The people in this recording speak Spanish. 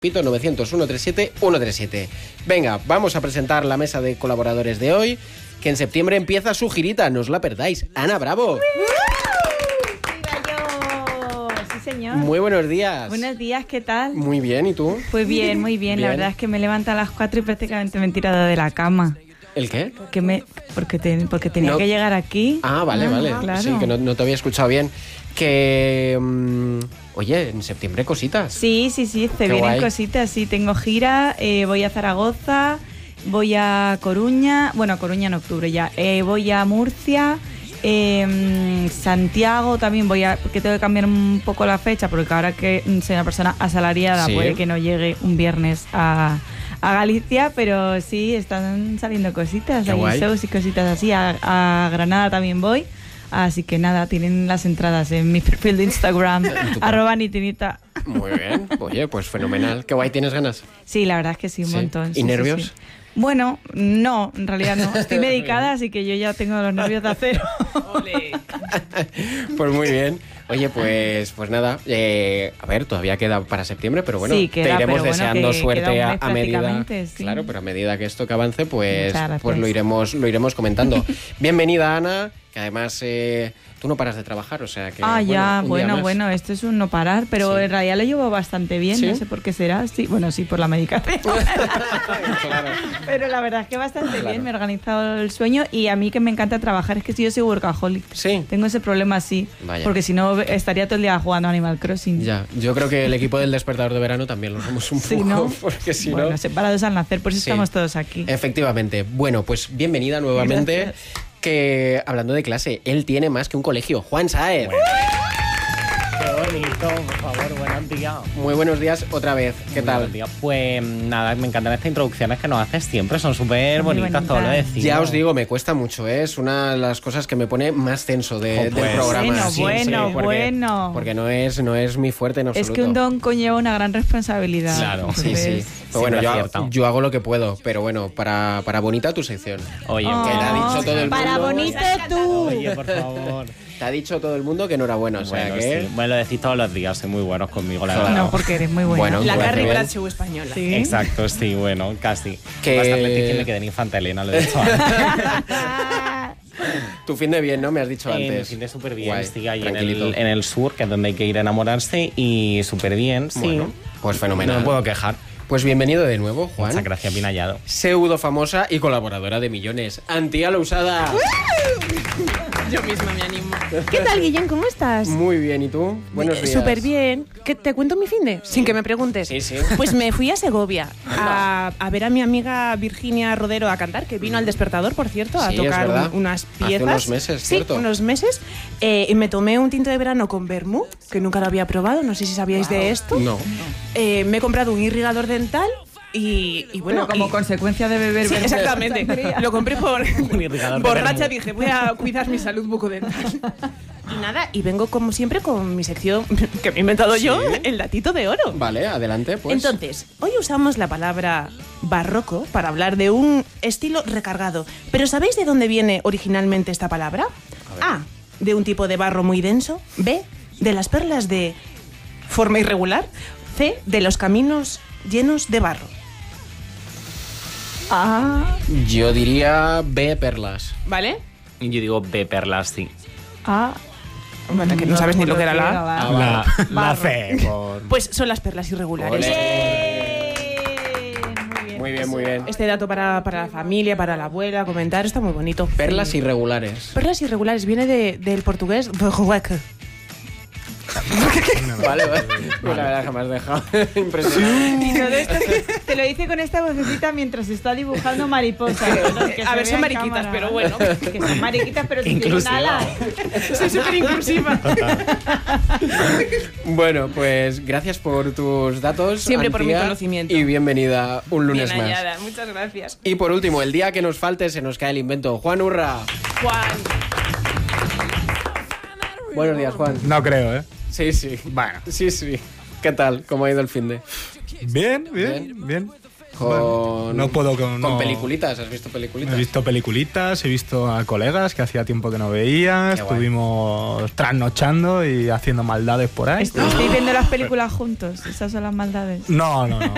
Pito 900-137-137. Venga, vamos a presentar la mesa de colaboradores de hoy, que en septiembre empieza su girita, no os la perdáis. Ana Bravo. ¡Viva yo! Sí, señor. Muy buenos días. Buenos días, ¿qué tal? Muy bien, ¿y tú? Pues bien, muy bien. La verdad es que me levanto a las 4 y prácticamente me he tirado de la cama. ¿El qué? Porque tenía que llegar aquí. Ah, vale. Claro. Sí, que no te había escuchado bien. Que... oye, en septiembre cositas. Sí, se vienen guay. cositas. Sí, tengo gira, voy a Zaragoza, voy a Coruña. Bueno, a Coruña en octubre ya. Voy a Murcia, Santiago también porque tengo que cambiar un poco la fecha, porque ahora que soy una persona asalariada, Sí. puede que no llegue un viernes a Galicia, pero sí, están saliendo cositas, Qué hay guay. shows y cositas así. A Granada también voy. Así que nada, tienen las entradas en mi perfil de Instagram, @nitinita. Muy bien. Oye, pues fenomenal. Qué guay, ¿tienes ganas? Sí, la verdad es que sí, un Sí. montón. ¿Y Sí, nervios? sí. Bueno, no, en realidad no. Estoy medicada, así que yo ya tengo los nervios de acero. Pues muy bien. Oye, pues nada, a ver, todavía queda para septiembre, pero bueno, Sí, queda, te iremos pero bueno, deseando que suerte queda un mes a medida. prácticamente, sí. Claro, pero a medida que esto que avance, pues Muchas gracias. lo iremos comentando. Bienvenida, Ana, que además tú no paras de trabajar, o sea que. Un día más. bueno, esto es un no parar, pero Sí. en realidad lo llevo bastante bien, ¿Sí? no sé por qué será. Sí, bueno, sí, por la medicación. Claro. Pero la verdad es que bastante Claro. bien, me he organizado el sueño y a mí que me encanta trabajar, es que yo soy workaholic. Sí. Tengo ese problema así, Vaya. porque si no estaría todo el día jugando a Animal Crossing. Ya, yo creo que el equipo del Despertador de Verano también lo somos un Sí, poco, ¿no? porque si Bueno, no. separados al nacer, por eso Sí. estamos todos aquí. Efectivamente. Bueno, pues bienvenida nuevamente. Gracias. Que hablando de clase, él tiene más que un colegio. Juan Saez. Qué bonito, por favor, buenos días. Muy buenos días otra vez. ¿Qué Muy tal? buenos días. Pues nada, me encantan estas introducciones que nos haces siempre, son súper Muy bonitas, todo lo bonitas. decimos. Ya os digo, me cuesta mucho, ¿eh? Es una de las cosas que me pone más tenso del Pues, programa. Bueno, porque, bueno. Porque no es mi fuerte en absoluto. Es que un don conlleva una gran responsabilidad. Claro. Sí, sí. Entonces, Pero bueno, Siempre acierta. yo hago lo que puedo, pero bueno, para bonita tu sección. Oye, Oh, Que le ha dicho todo el para mundo. bonito tú. oye, por favor. Te ha dicho todo el mundo que enhorabuena, o sea Bueno, que... sí. Bueno, lo decís todos los días, soy muy buenos conmigo, la Claro. verdad. No, porque eres muy buena. Bueno, La pues Carrie bien. Bradshaw española. Sí. Exacto, sí, bueno, casi. Que- Bastante Leticia me quedé en Infanta Elena, lo he dicho antes. Tu fin de bien, ¿no? Me has dicho Me antes. siente súper bien, Guay, estoy ahí tranquilito. en el sur, que es donde hay que ir a enamorarse, y súper bien, sí. Bueno, pues No fenomenal. me puedo quejar. Pues bienvenido de nuevo, Juan. Muchas gracias, bien hallado. Pseudo famosa y colaboradora de millones. Antía Lousada. Yo misma me animo. ¿Qué tal, Guillén? ¿Cómo estás? Muy bien, ¿y tú? Buenos días. Súper bien. ¿Te cuento mi finde? Sin que me preguntes. Sí, sí. Pues me fui a Segovia a ver a mi amiga Virginia Rodero a cantar, que vino al Despertador, por cierto, a Sí, es tocar verdad. unas Hace piezas. unos meses, Sí, ¿cierto? unos meses. Y me tomé un tinto de verano con vermú, que nunca lo había probado, no sé si sabíais de esto. No. Me he comprado un irrigador dental y bueno... Bueno, como y- consecuencia de beber Sí, vermú. exactamente. Lo compré por Un irrigador de borracha, vermú. dije, voy a cuidar mi salud bucodental. Y nada, y vengo como siempre con mi sección que me he inventado yo, el datito de oro. Vale, adelante, pues. Entonces, hoy usamos la palabra barroco para hablar de un estilo recargado. ¿Pero sabéis de dónde viene originalmente esta palabra? A, de un tipo de barro muy denso. B, de las perlas de forma irregular. C, de los caminos llenos de barro. Ah, Yo diría B, perlas. ¿Vale? Y yo digo B, perlas, sí. ah. Bueno, que no sabes ni lo que era la A. barro. La Barro. C. Pues son las perlas irregulares. Ole. Muy bien. Muy bien. Este dato para la familia, para la abuela, comentar, está muy bonito. Perlas Sí. irregulares. Perlas irregulares, viene del portugués berrueque. Vale, vale. Pues la verdad que me has dejado impresionante. Y todo esto te lo dice con esta vocecita mientras está dibujando mariposas. Que A se ver, son vea en mariquitas, cámara. pero bueno. Que son mariquitas, pero tienen Inclusiva. alas. Soy súper inclusiva. Bueno, pues gracias por tus datos. Siempre por mi Antía, conocimiento. Y bienvenida un lunes Bien más. hallada, muchas gracias. Y por último, el día que nos falte se nos cae el invento. Juan Urra. Juan. Buenos días, Juan. No creo, ¿eh? Sí, sí. Bueno. Sí, sí. ¿Qué tal? ¿Cómo ha ido el finde? Bien. Con... No puedo con... Con no. peliculitas, ¿has visto peliculitas? He visto peliculitas, he visto a colegas que hacía tiempo que no veía, Qué guay. estuvimos trasnochando y haciendo maldades por ahí. ¿Estuvisteis viendo las películas juntos? Esas son las maldades. No.